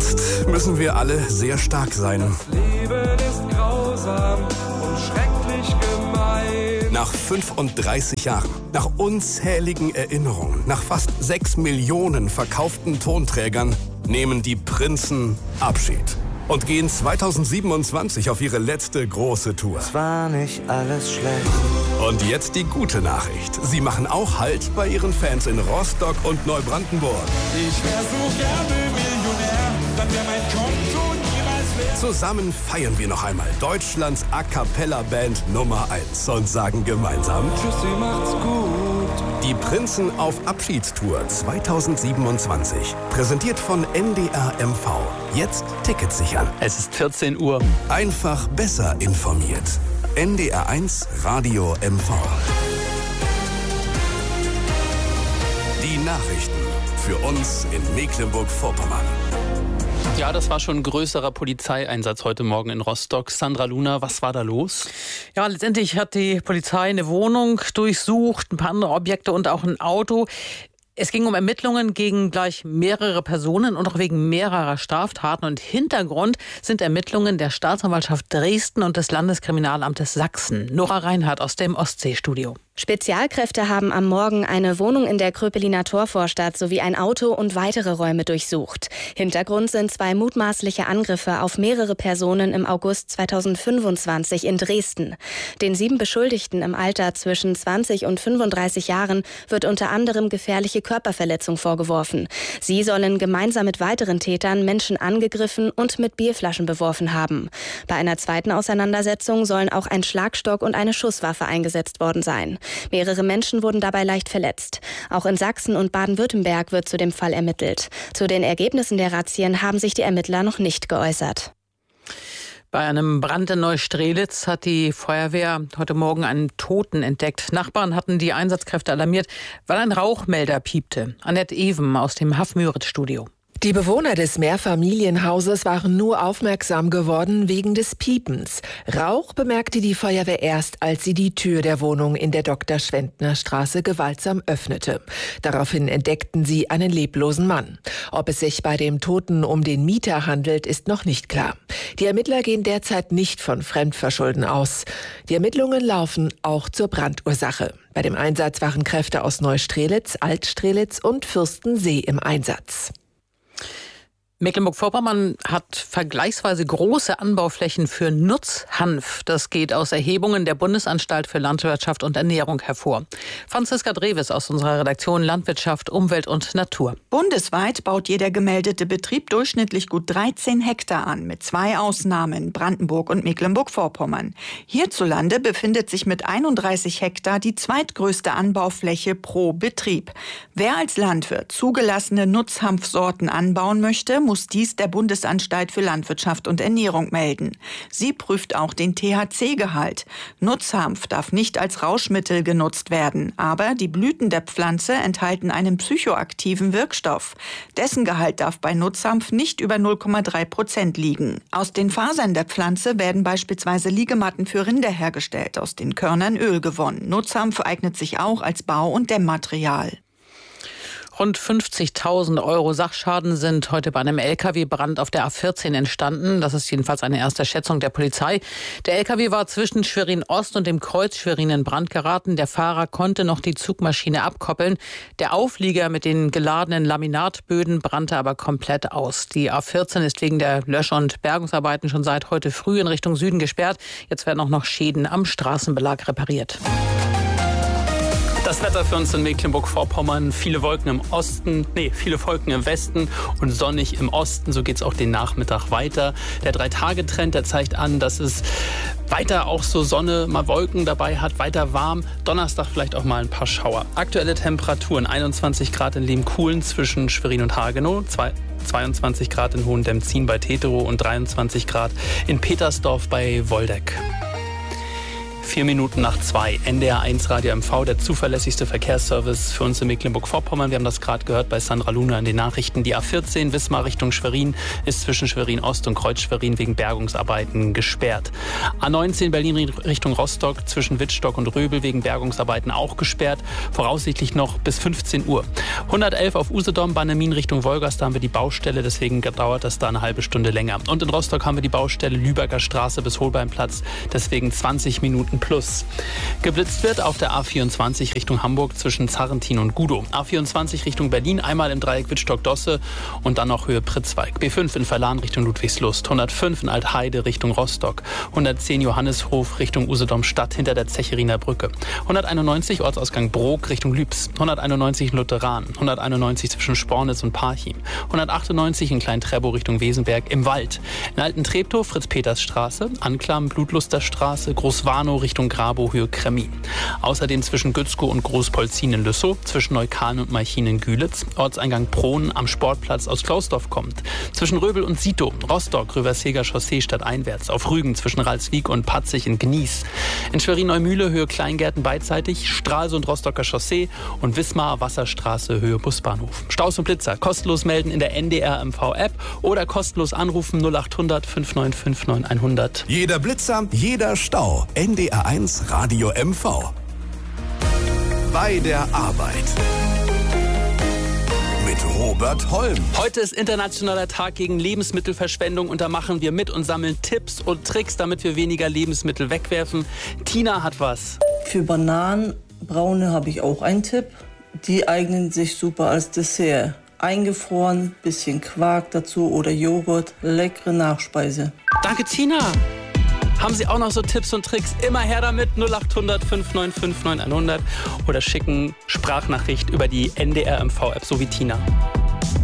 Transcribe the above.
Jetzt müssen wir alle sehr stark sein. Das Leben ist grausam und schrecklich gemein. Nach 35 Jahren, nach unzähligen Erinnerungen, nach fast 6 Millionen verkauften Tonträgern nehmen die Prinzen Abschied und gehen 2027 auf ihre letzte große Tour. Es war nicht alles schlecht. Und jetzt die gute Nachricht. Sie machen auch Halt bei ihren Fans in Rostock und Neubrandenburg. Ich wär so gerne Millionär, dann wär mein Konto niemals leer. Zusammen feiern wir noch einmal Deutschlands A-Cappella-Band Nummer 1 und sagen gemeinsam: Tschüssi, macht's gut. Die Prinzen auf Abschiedstour 2027. Präsentiert von NDR MV. Jetzt Tickets sichern. Es ist 14 Uhr. Einfach besser informiert. NDR 1 Radio MV. Die Nachrichten für uns in Mecklenburg-Vorpommern. Ja, das war schon ein größerer Polizeieinsatz heute Morgen in Rostock. Sandra Luna, was war da los? Ja, letztendlich hat die Polizei eine Wohnung durchsucht, ein paar andere Objekte und auch ein Auto. Es ging um Ermittlungen gegen gleich mehrere Personen und auch wegen mehrerer Straftaten. Und Hintergrund sind Ermittlungen der Staatsanwaltschaft Dresden und des Landeskriminalamtes Sachsen. Nora Reinhardt aus dem Ostseestudio. Spezialkräfte haben am Morgen eine Wohnung in der Kröpeliner Torvorstadt sowie ein Auto und weitere Räume durchsucht. Hintergrund sind 2 mutmaßliche Angriffe auf mehrere Personen im August 2025 in Dresden. Den 7 Beschuldigten im Alter zwischen 20 und 35 Jahren wird unter anderem gefährliche Körperverletzung vorgeworfen. Sie sollen gemeinsam mit weiteren Tätern Menschen angegriffen und mit Bierflaschen beworfen haben. Bei einer zweiten Auseinandersetzung sollen auch ein Schlagstock und eine Schusswaffe eingesetzt worden sein. Mehrere Menschen wurden dabei leicht verletzt. Auch in Sachsen und Baden-Württemberg wird zu dem Fall ermittelt. Zu den Ergebnissen der Razzien haben sich die Ermittler noch nicht geäußert. Bei einem Brand in Neustrelitz hat die Feuerwehr heute Morgen einen Toten entdeckt. Nachbarn hatten die Einsatzkräfte alarmiert, weil ein Rauchmelder piepte. Annette Even aus dem Haff-Müritz-Studio. Die Bewohner des Mehrfamilienhauses waren nur aufmerksam geworden wegen des Piepens. Rauch bemerkte die Feuerwehr erst, als sie die Tür der Wohnung in der Dr.-Schwendtner-Straße gewaltsam öffnete. Daraufhin entdeckten sie einen leblosen Mann. Ob es sich bei dem Toten um den Mieter handelt, ist noch nicht klar. Die Ermittler gehen derzeit nicht von Fremdverschulden aus. Die Ermittlungen laufen auch zur Brandursache. Bei dem Einsatz waren Kräfte aus Neustrelitz, Altstrelitz und Fürstensee im Einsatz. Mecklenburg-Vorpommern hat vergleichsweise große Anbauflächen für Nutzhanf. Das geht aus Erhebungen der Bundesanstalt für Landwirtschaft und Ernährung hervor. Franziska Dreves aus unserer Redaktion Landwirtschaft, Umwelt und Natur. Bundesweit baut jeder gemeldete Betrieb durchschnittlich gut 13 Hektar an, mit 2 Ausnahmen, Brandenburg und Mecklenburg-Vorpommern. Hierzulande befindet sich mit 31 Hektar die zweitgrößte Anbaufläche pro Betrieb. Wer als Landwirt zugelassene Nutzhanfsorten anbauen möchte, muss dies der Bundesanstalt für Landwirtschaft und Ernährung melden. Sie prüft auch den THC-Gehalt. Nutzhanf darf nicht als Rauschmittel genutzt werden, aber die Blüten der Pflanze enthalten einen psychoaktiven Wirkstoff. Dessen Gehalt darf bei Nutzhanf nicht über 0,3% liegen. Aus den Fasern der Pflanze werden beispielsweise Liegematten für Rinder hergestellt, aus den Körnern Öl gewonnen. Nutzhanf eignet sich auch als Bau- und Dämmmaterial. Rund 50.000 € Sachschaden sind heute bei einem Lkw-Brand auf der A14 entstanden. Das ist jedenfalls eine erste Schätzung der Polizei. Der Lkw war zwischen Schwerin-Ost und dem Kreuz Schwerin in Brand geraten. Der Fahrer konnte noch die Zugmaschine abkoppeln. Der Auflieger mit den geladenen Laminatböden brannte aber komplett aus. Die A14 ist wegen der Lösch- und Bergungsarbeiten schon seit heute früh in Richtung Süden gesperrt. Jetzt werden auch noch Schäden am Straßenbelag repariert. Das Wetter für uns in Mecklenburg-Vorpommern, viele Wolken im Westen und sonnig im Osten. So geht es auch den Nachmittag weiter. Der 3-Tage-Trend, der zeigt an, dass es weiter auch so Sonne, mal Wolken dabei hat, weiter warm. Donnerstag vielleicht auch mal ein paar Schauer. Aktuelle Temperaturen, 21 Grad in Lehmkuhlen zwischen Schwerin und Hagenow, 22 Grad in Hohendemzin bei Teterow und 23 Grad in Petersdorf bei Woldeck. 4 Minuten nach 2. NDR 1 Radio MV, der zuverlässigste Verkehrsservice für uns in Mecklenburg-Vorpommern. Wir haben das gerade gehört bei Sandra Luna in den Nachrichten. Die A14 Wismar Richtung Schwerin ist zwischen Schwerin Ost und Kreuz Schwerin wegen Bergungsarbeiten gesperrt. A19 Berlin Richtung Rostock zwischen Wittstock und Röbel wegen Bergungsarbeiten auch gesperrt. Voraussichtlich noch bis 15 Uhr. 111 auf Usedom, Bannemin Richtung Wolgast, da haben wir die Baustelle, deswegen dauert das da eine halbe Stunde länger. Und in Rostock haben wir die Baustelle Lübecker Straße bis Holbeinplatz, deswegen 20 Minuten plus. Geblitzt wird auf der A24 Richtung Hamburg zwischen Zarrentin und Gudow. A24 Richtung Berlin, einmal im Dreieck Wittstock-Dosse und dann noch Höhe Pritzwalk. B5 in Verlan Richtung Ludwigslust, 105 in Altheide Richtung Rostock, 110 Johannishof Richtung Usedom-Stadt hinter der Zecheriner Brücke, 191 Ortsausgang Brok Richtung Lübs, 191 in Lutheran, 191 zwischen Spornitz und Parchim, 198 in Klein-Treptow Richtung Wesenberg im Wald, in Alten-Treptow Fritz-Peters-Straße, Anklam Blutlusterstraße, Großwarnow Richtung Grabow Höhe Kremmi. Außerdem zwischen Gützkow und Großpolzin in Lüssow, zwischen Neukalen und Malchin in Gülitz, Ortseingang Prohn am Sportplatz aus Klausdorf kommt, zwischen Röbel und Sito, Rostock, Röverseger Chaussee stadteinwärts, auf Rügen zwischen Ralswiek und Patzig in Gnies, in Schwerin-Neumühle Höhe Kleingärten beidseitig, Stralsund Rostocker Chaussee und Wismar Wasserstraße Höhe Busbahnhof. Staus und Blitzer kostenlos melden in der NDR MV App oder kostenlos anrufen 0800 595 9100. Jeder Blitzer, jeder Stau. NDR 1 Radio MV. Bei der Arbeit. Mit Robert Holm. Heute ist Internationaler Tag gegen Lebensmittelverschwendung und da machen wir mit und sammeln Tipps und Tricks, damit wir weniger Lebensmittel wegwerfen. Tina hat was. Für Bananenbraune habe ich auch einen Tipp. Die eignen sich super als Dessert. Eingefroren, bisschen Quark dazu oder Joghurt, leckere Nachspeise. Danke, Tina. Haben Sie auch noch so Tipps und Tricks? Immer her damit, 0800 595 9100 oder schicken Sprachnachricht über die NDR MV App, so wie Tina.